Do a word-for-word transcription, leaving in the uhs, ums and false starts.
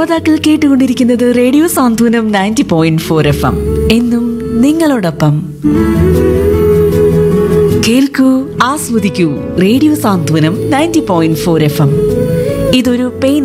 ശ്രോതാക്കൾ കേട്ടുകൊണ്ടിരിക്കുന്നത് റേഡിയോ സാന്ത്വനം ninety point four F M. എന്നും നിങ്ങളോടൊപ്പം. കേൾക്കൂ, ആസ്വദിക്കൂ റേഡിയോ സാന്ത്വനം ninety point four F M. ഇതൊരു പെയിൻ